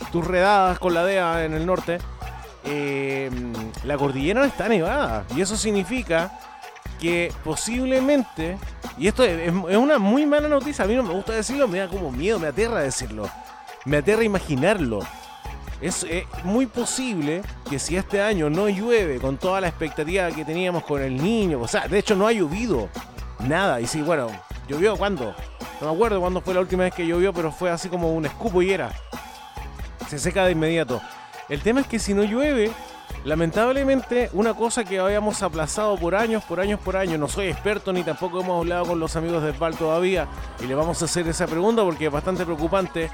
tus redadas con la DEA en el norte, la cordillera no está nevada. Y eso significa que posiblemente, y esto es una muy mala noticia, a mí no me gusta decirlo, me da como miedo, me aterra decirlo, me aterra imaginarlo. Es muy posible que si este año no llueve con toda la expectativa que teníamos con el Niño, o sea, de hecho no ha llovido nada, y sí, bueno, llovió ¿cuándo? No me acuerdo cuándo fue la última vez que llovió, pero fue así como un escupo y era. Se seca de inmediato. El tema es que si no llueve, lamentablemente, una cosa que habíamos aplazado por años, no soy experto ni tampoco hemos hablado con los amigos de Val todavía, y le vamos a hacer esa pregunta porque es bastante preocupante.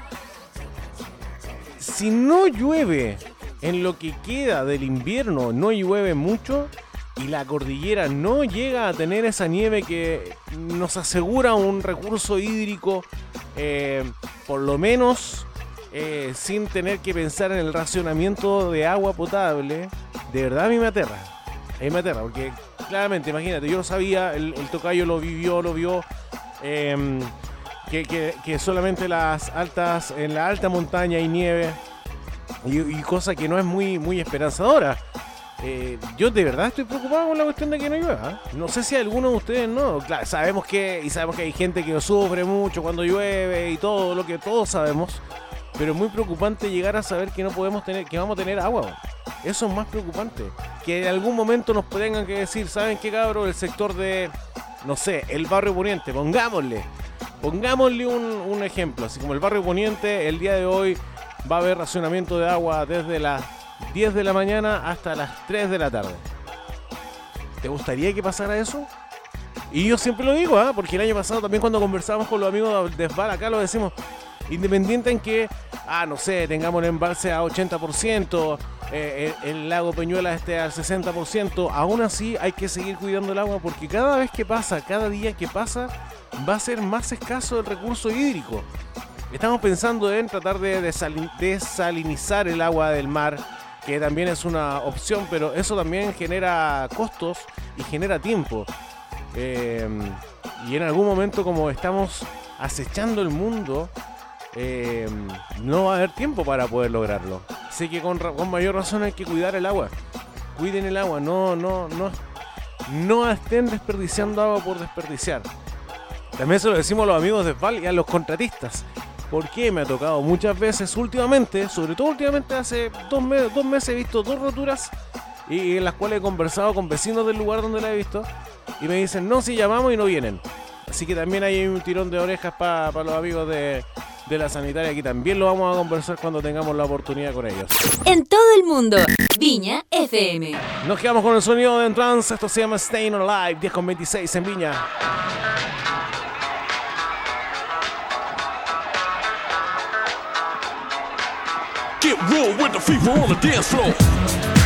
Si no llueve en lo que queda del invierno, no llueve mucho y la cordillera no llega a tener esa nieve que nos asegura un recurso hídrico, por lo menos sin tener que pensar en el racionamiento de agua potable, de verdad a mí me aterra. A mí me aterra porque claramente, imagínate, yo sabía, el tocayo lo vio, que solamente en la alta montaña hay nieve y cosa que no es muy esperanzadora. Yo de verdad estoy preocupado con la cuestión de que no llueva. No sé si alguno de ustedes no. Claro, sabemos que hay gente que sufre mucho cuando llueve y todo lo que todos sabemos. Pero es muy preocupante llegar a saber que que vamos a tener agua. Eso es más preocupante. Que en algún momento nos tengan que decir, ¿saben qué, cabrón? El sector de, no sé, el barrio Poniente, pongámosle un ejemplo. Así como el barrio Poniente, el día de hoy va a haber racionamiento de agua desde las 10 de la mañana hasta las 3 de la tarde. ¿Te gustaría que pasara eso? Y yo siempre lo digo, porque el año pasado también cuando conversamos con los amigos de Sval, acá lo decimos, independiente en que, no sé, tengamos el embalse a 80%, el lago Peñuelas esté al 60%, aún así hay que seguir cuidando el agua porque cada día que pasa, va a ser más escaso el recurso hídrico. Estamos pensando en tratar de desalinizar el agua del mar, que también es una opción, pero eso también genera costos y genera tiempo. Y en algún momento, como estamos acechando el mundo, no va a haber tiempo para poder lograrlo. Así que con mayor razón hay que cuidar el agua. Cuiden el agua, no estén desperdiciando agua por desperdiciar. También se lo decimos a los amigos de Sval y a los contratistas. Porque me ha tocado muchas veces últimamente, sobre todo últimamente hace 2 meses he visto 2 roturas y en las cuales he conversado con vecinos del lugar donde la he visto y me dicen, no, si llamamos y no vienen. Así que también hay un tirón de orejas para los amigos de la sanitaria, que también lo vamos a conversar cuando tengamos la oportunidad con ellos. En todo el mundo, Viña FM. Nos quedamos con el sonido de Entrance, esto se llama Staying Alive, 10:26 en Viña. Get real with the fever on the dance floor.